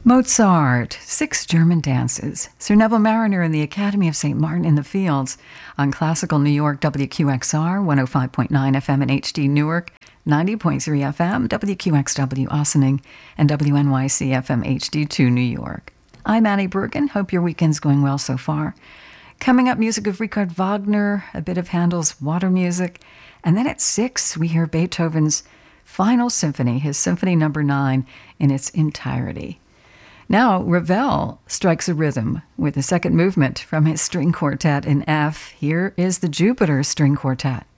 Mozart, Six German Dances, Sir Neville Mariner and the Academy of St. Martin in the Fields on Classical New York WQXR, 105.9 FM in HD Newark, 90.3 FM, WQXW Ossining, and WNYC FM HD2 New York. I'm Annie Bergen. Hope your weekend's going well so far. Coming up, music of Richard Wagner, a bit of Handel's Water Music, and then at 6, we hear Beethoven's Final Symphony, his Symphony No. 9, in its entirety. Now, Ravel strikes a rhythm with the second movement from his string quartet in F. Here is the Jupiter String Quartet.